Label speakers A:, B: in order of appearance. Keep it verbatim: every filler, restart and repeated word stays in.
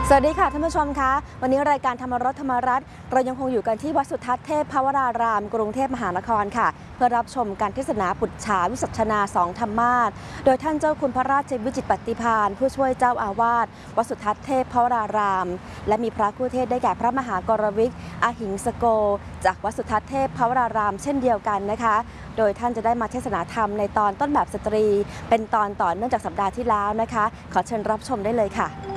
A: สวัสดีค่ะท่านผู้ชมคะวันนี้รายการธรรมรสธรรมรัตน์เรายังคงอยู่กันที่วัดสุทัศน์เทพภวรารามกรุงเทพมหานครค่ะเพื่อรับชมการเทศนาปุจฉาวิสัชนาสองธรรมาสโดยท่านเจ้าคุณพระราชวิจิตรปฏิภาณผู้ช่วยเจ้าอาวาสวัดสุทัศน์เทพภวรารามและมีพระคู่เทศได้แก่พระมหากรวิกอหิงสโกจากวัดสุทัศน์เทพภวรารามเช่นเดียวกันนะคะโดยท่านจะได้มาเทศนาธรรมในตอนต้นแบบสตรีเป็นตอนต่อเนื่องจากสัปดาห์ที่แล้วนะคะขอเชิญรับชมได้เลยค่ะ